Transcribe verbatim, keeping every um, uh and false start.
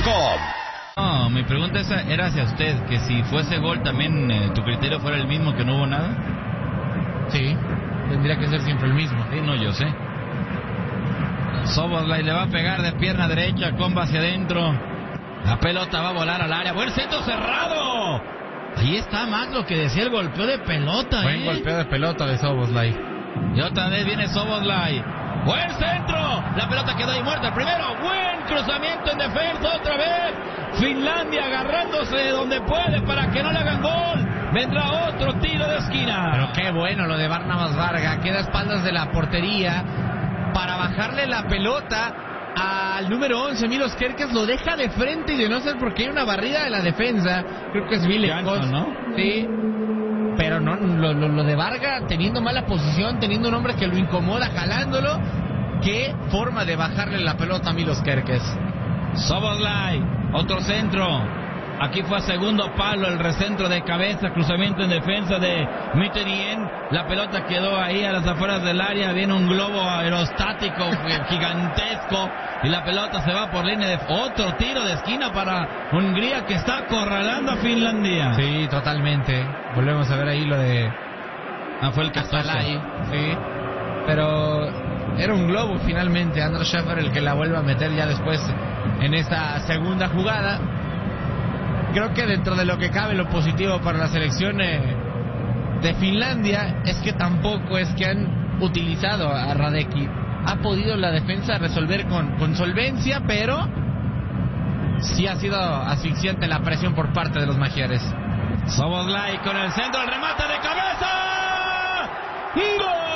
com. No, mi pregunta esa era hacia usted, que si fuese gol también eh, tu criterio fuera el mismo, que no hubo nada. Sí, tendría que ser siempre el mismo. Sí, no, yo sé. Szoboszlai le va a pegar de pierna derecha, comba hacia adentro. La pelota va a volar al área. Buen centro cerrado. Ahí está más lo que decía el golpeo de pelota. Buen ¿eh? golpeo de pelota de Szoboszlai. Y otra vez viene Szoboszlai. Buen centro. La pelota quedó ahí muerta. El primero. Buen cruzamiento en defensa otra vez. Finlandia agarrándose de donde puede para que no le hagan gol. Vendrá otro tiro de esquina. Pero qué bueno lo de Barnabas Varga. Queda a espaldas de la portería para bajarle la pelota al número once, Milos Kerkez. Lo deja de frente y de no ser porque hay una barrida de la defensa. Creo que es Villecos, ¿no? Sí. Pero no, lo, lo, lo de Varga, teniendo mala posición, teniendo un hombre que lo incomoda, jalándolo. Qué forma de bajarle la pelota a Milos Kerkez. Szoboszlai, otro centro. Aquí fue a segundo palo, el recentro de cabeza, cruzamiento en defensa de Mkhitaryan. La pelota quedó ahí a las afueras del área. Viene un globo aerostático gigantesco y la pelota se va por línea de... Otro tiro de esquina para Hungría, que está acorralando a Finlandia. Sí, totalmente. Volvemos a ver ahí lo de... Ah, fue el Castellai, sí. Pero era un globo finalmente. Andrés Schäfer el que la vuelve a meter ya después en esta segunda jugada. Creo que dentro de lo que cabe, lo positivo para la selección eh, de Finlandia es que tampoco es que han utilizado a Radecki. Ha podido la defensa resolver con, con solvencia, pero sí ha sido asfixiante la presión por parte de los magiares. Szoboszlai con el centro, el remate de cabeza. ¡Gol!